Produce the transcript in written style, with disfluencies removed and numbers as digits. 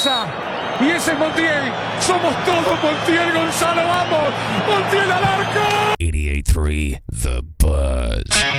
pasa. Y ese es Montiel. Somos todos Montiel, Gonzalo. Vamos. Montiel al arco. 88.3 The Buzz.